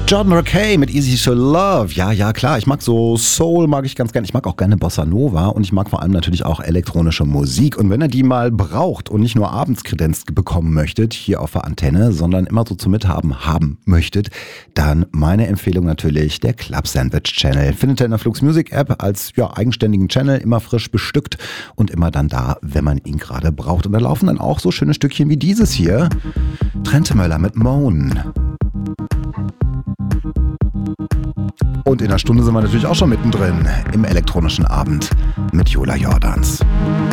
Jordan Rakei mit Easy to Love. Ja, klar. Ich mag so Soul, mag ich ganz gerne. Ich mag auch gerne Bossa Nova und ich mag vor allem natürlich auch elektronische Musik. Und wenn ihr die mal braucht und nicht nur abends Kredenz bekommen möchtet, hier auf der Antenne, sondern immer so zum Mithaben haben möchtet, dann meine Empfehlung natürlich der Club Sandwich Channel. Findet ihr in der Flux Music App als eigenständigen Channel, immer frisch bestückt und immer dann da, wenn man ihn gerade braucht. Und da laufen dann auch so schöne Stückchen wie dieses hier. Trentemöller mit Moan. Und in einer Stunde sind wir natürlich auch schon mittendrin im elektronischen Abend mit Jola Jordans.